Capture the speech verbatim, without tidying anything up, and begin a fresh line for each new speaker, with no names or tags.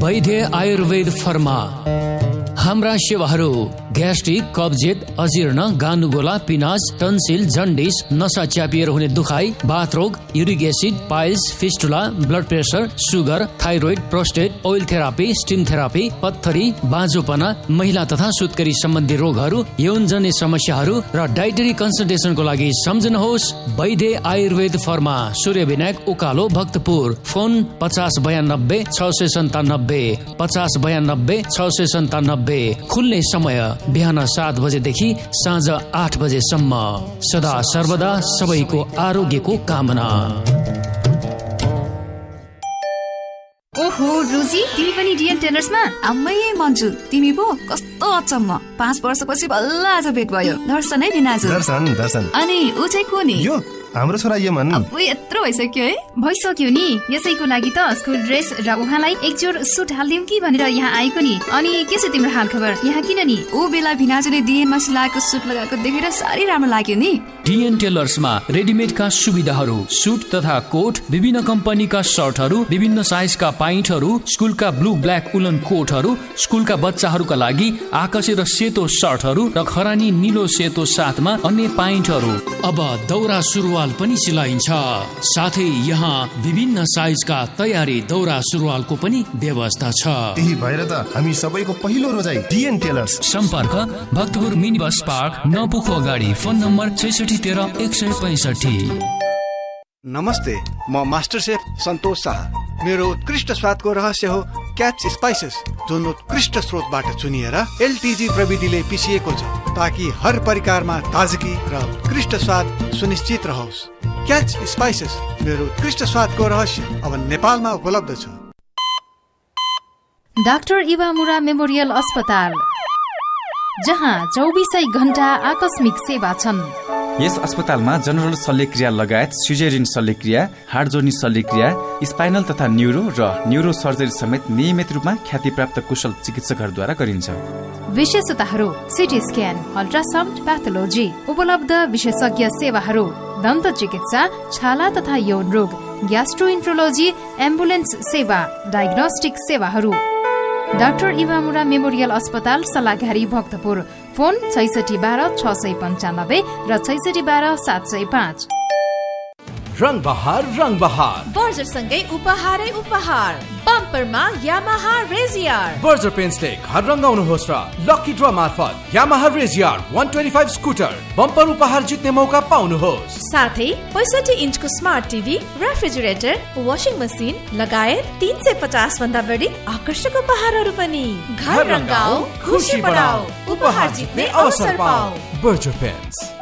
वैद्य Ayurveda pharma. हाम्रा सेवाहरू gastric, कब्जियत, अजीर्ण, गानुगोला, पिनास, टन्सिल, जन्डिस, नसा च्यापिएर हुने दुखाइ, बाथरोग, uric acid, piles, fistula, blood pressure, sugar, thyroid, prostate, oil therapy, steam therapy, पत्थरी, बाँझोपना, महिला तथा सुत्केरी सम्बन्धी रोगहरू, यौनजन्य समस्याहरू र डाइटरी कन्सल्टेसनको लागि सम्झनुहोस् वैद्य आयुर्वेद फर्मा, सूर्य विनायक, उकालो, भक्तपुर। फोन पचास बयानब्बे छ सय सन्तानब्बे पचास बयानब्बे छ सय सन्तानब्बे। खुल्ने समय बिहान सात बजेदेखि साँझ आठ बजेसम्म। सदा सर्वदा सबैको आरोग्यको कामना।
ओहो रुजी, तिमी पनि डिएन टेलर्समा?
आम्मै मन्जु, तिमी पो? कस्तो अचम्म, पाँच वर्षपछि बल्ल आज भेट भयो। दर्शन है दिनाजु।
दर्शन दर्शन
अनि ऊ चाहिँ को नि?
यो हाम्रो छोरा यमन।
अब यत्रो भइसक्यो है?
भइसक्यो नि, यसैको लागि त स्कुल ड्रेस र उहाँलाई एक जोड सुट हालिदिउँ कि भनेर यहाँ आएको नि। अनि के छ तिम्रो हाल खबर? यहाँ किन नि?
ऊ बेला भिनाजुले डिएनमा सिलाएको सुट लगाएको देखेर साह्रै राम्रो लाग्यो नि।
डिएन टेलर्समा रेडिमेडका सुविधाहरू, सुट तथा कोट, विभिन्न कम्पनीका सर्टहरू, विभिन्न साइजका पाइन्टहरू, स्कुलका ब्लू ब्ल्याक उलन कोटहरू, स्कुलका बच्चाहरूका लागि आकाशे र सेतो सर्टहरू र खरानी निलो सेतो साथमा अन्य पाइन्टहरू। अब दौरा सुरुवाल पनि सिलाइन्छ। साथै यहाँ विभिन्न साइजका तयारी दौरा सुरुवालको पनि व्यवस्था छ।
त्यही भएर त हामी सबैको पहिलो रोजाइ डिएन टेलर्स।
सम्पर्क भक्तपुर मिनी बस पार्क, नपुखो अगाडि। फोन नम्बर छैसठी तेह्र एक सय पैँसठी।
नमस्ते, म मास्टर शेफ सन्तोष शाह। मेरो उत्कृष्ट स्वादको रहस्य हो क्याच स्पाइसेस, जुन उत्कृष्ट स्रोतबाट चुनिएर एलटिजी प्रविधिले पिसिएको छ, ताकि हर परिकारमा ताजगी र उत्कृष्ट स्वाद सुनिश्चित रहोस्। क्याच स्पाइसेस मेरो उत्कृष्ट स्वादको रहस्य अब नेपालमा उपलब्ध छ।
डाक्टर इवामुरा मेमोरियल अस्पताल, जहाँ चौबिसै घण्टा आकस्मिक सेवा छन्।
यस अस्पतालमा जनरल शल्यक्रिया लगायत सिजेरियन शल्यक्रिया, हाड जोड्ने शल्यक्रिया, स्पाइनल तथा न्युरो र न्युरो सर्जरी समेत नियमित रूपमा ख्यातिप्राप्त कुशल चिकित्सकहरूद्वारा गरिन्छ।
विशेषताहरू: सिटी स्क्यान, अल्ट्रासाउन्ड, प्याथोलोजी, उपलब्ध विशेषज्ञ सेवाहरू, दन्त चिकित्सा, छाला तथा यौन रोग, ग्यास्ट्रोइन्ट्रोलोजी, एम्बुलेन्स सेवा, डायग्नोस्टिक सेवाहरू। डाक्टर इवामुरा मेमोरियल अस्पताल, सल्लाघारी, भक्तपुर। फोन छैसठी बाह्र छ सय पन्चानब्बे र छैसठी बाह्र सात सय पाँच।
रङ बहार रङ बहार
बर्जर सँगै उपहारै उपहार। बम्परमा यामाहा रेजियर।
बर्जर पेन्ट्सले घर रङ्गाउनुहोस् र लकी ड्र मार्फत यामाहा रेजियर एक सय पच्चिस स्कुटर बम्पर उपहार जित्ने मौका पाउनुहोस्।
साथै पैँसठी इन्चको smart TV, refrigerator, washing machine लगायत तीन सय पचास भन्दा बढी आकर्षक उपहारहरू पनि। घर रङ्गाऊ, खुसी बढाऊ, उपहार जित्ने अवसर पाऊ।
Berger paints.